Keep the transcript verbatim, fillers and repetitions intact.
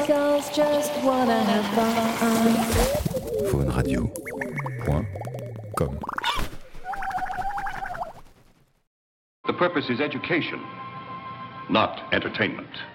girls just wanna have fun. Faune Radio point com. The purpose is education, not entertainment.